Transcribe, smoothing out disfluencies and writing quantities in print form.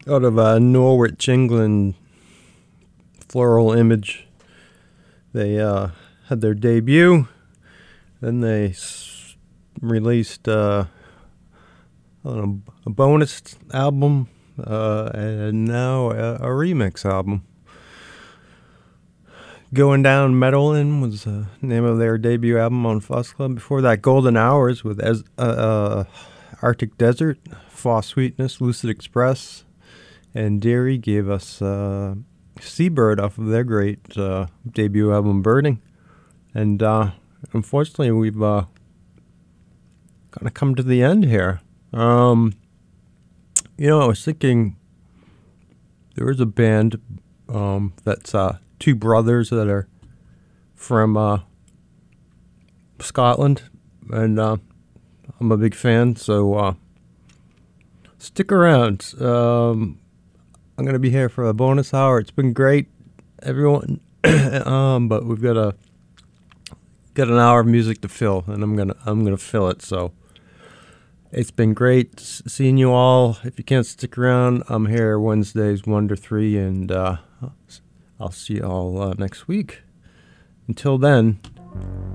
out of Norwich, England, Floral Image. They had their debut. Then they released a bonus album, and now a remix album. Going Down Meddlin' was the name of their debut album on Fuss Club. Before that, Golden Hours with Arctic Desert, False Sweetness, Lucid Express, and Deary gave us Seabird off of their great debut album, Birding. And unfortunately, we've kind of come to the end here. I was thinking there is a band that's two brothers that are from Scotland, and I'm a big fan, so stick around. I'm going to be here for a bonus hour. It's been great, everyone, but we've got an hour of music to fill, and I'm gonna fill it. So it's been great seeing you all. If you can't stick around, I'm here Wednesdays 1 to 3, and I'll see you all next week. Until then,